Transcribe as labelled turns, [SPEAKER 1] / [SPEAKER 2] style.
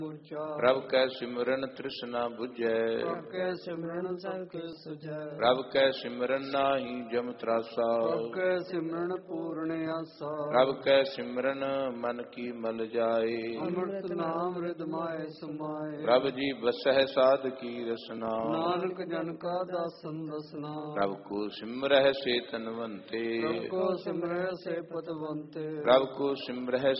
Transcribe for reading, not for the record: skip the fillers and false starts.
[SPEAKER 1] ਪ੍ਰਭ ਕੈ ਸਿਮਰਨ ਤ੍ਰਿਸ਼ਨਾ ਬੁਝੈ।
[SPEAKER 2] ਪ੍ਰਭ ਕੈ ਸਿਮਰਨ ਸਭ ਕੇ ਸੁਝੈ।
[SPEAKER 1] ਪ੍ਰਭ ਕੈ ਸਿਮਰਨ ਨਾਹੀ ਜਮ ਤਰਾਸਾ।
[SPEAKER 2] ਪ੍ਰਭ ਕੈ ਸਿਮਰਨ ਪੂਰਨ ਆਸਾ।
[SPEAKER 1] ਪ੍ਰਭ ਕੈ ਸਿਮਰਨ ਮਨ ਕੀ ਮਲ ਜਾਏ।
[SPEAKER 2] ਅੰਮ੍ਰਿਤ ਨਾਮ ਹਿਰਦਿ ਮਾਹਿ ਸਮਾਏ।
[SPEAKER 1] ਪ੍ਰਭ ਜੀ ਬਸਹਿ ਸਾਧ ਕੀ ਰਸਨਾ।
[SPEAKER 2] ਨਾਨਕ ਜਨ ਕਾ ਦਾਸਨ ਦਸਨਾ।
[SPEAKER 1] ਪ੍ਰਭ ਕੋ ਸਿਮਰਹਿ ਸੇ ਤਨਵੰਤੇ।
[SPEAKER 2] ਪ੍ਰਭ ਕੋ ਸਿਮਰਹਿ ਸੇ ਪਤਵੰਤੇ।
[SPEAKER 1] ਪ੍ਰਭ ਕੋ ਸਿਮਰਹਿ